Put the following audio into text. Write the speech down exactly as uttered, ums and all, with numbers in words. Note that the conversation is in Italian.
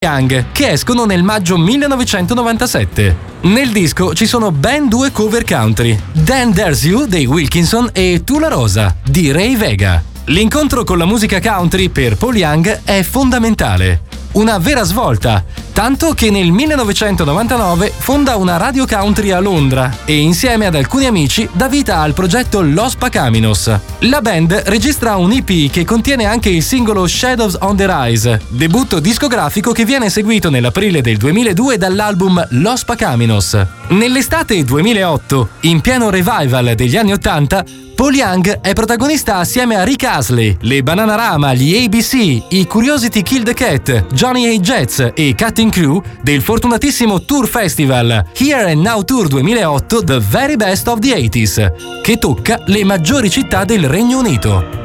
Young, che escono nel maggio millenovecentonovantasette. Nel disco ci sono ben due cover country, Then There's You dei Wilkinson e Tu la Rosa di Ray Vega. L'incontro con la musica country per Paul Young è fondamentale. Una vera svolta, tanto che nel millenovecentonovantanove fonda una radio country a Londra e insieme ad alcuni amici dà vita al progetto Los Pacaminos. La band registra un E P che contiene anche il singolo Shadows on the Rise, debutto discografico che viene seguito nell'aprile del duemiladue dall'album Los Pacaminos. Nell'estate duemilaotto, in pieno revival degli anni ottanta, Paul Young è protagonista assieme a Rick Astley, le Bananarama, gli A B C, i Curiosity Kill the Cat, Johnny A. Jets e Cutting Crew del fortunatissimo Tour Festival Here and Now Tour duemilaotto The Very Best of the eighties, che tocca le maggiori città del Regno Unito.